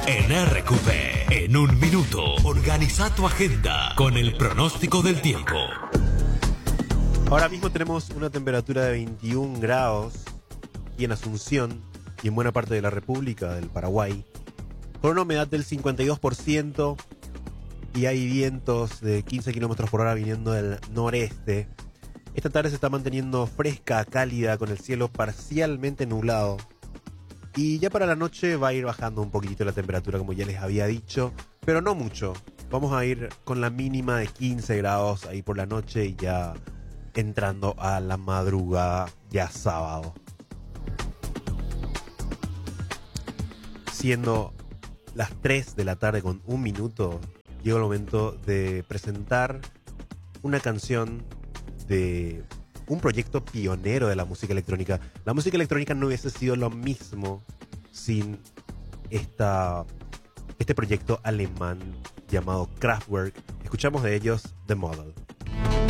En RQP, en un minuto, organiza tu agenda con el pronóstico del tiempo. Ahora mismo tenemos una temperatura de 21 grados aquí en Asunción y en buena parte de la República del Paraguay, con una humedad del 52% y hay vientos de 15 kilómetros por hora viniendo del noreste. Esta tarde se está manteniendo fresca, cálida, con el cielo parcialmente nublado. Y ya para la noche va a ir bajando un poquitito la temperatura, como ya les había dicho, pero no mucho. Vamos a ir con la mínima de 15 grados ahí por la noche y ya entrando a la madrugada, ya sábado. Siendo las 3 de la tarde con un minuto, llega el momento de presentar una canción de un proyecto pionero de la música electrónica. La música electrónica no hubiese sido lo mismo sin este proyecto alemán llamado Kraftwerk. Escuchamos de ellos The Model.